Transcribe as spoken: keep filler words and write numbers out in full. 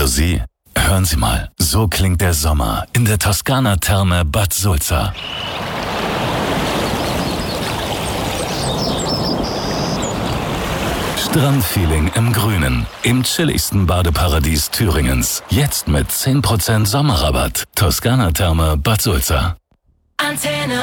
Jalousie? Hören Sie mal, so klingt der Sommer in der Toskana-Therme Bad Sulza. Strandfeeling im Grünen, im chilligsten Badeparadies Thüringens. Jetzt mit zehn Prozent Sommerrabatt. Toskana-Therme Bad Sulza. Antenne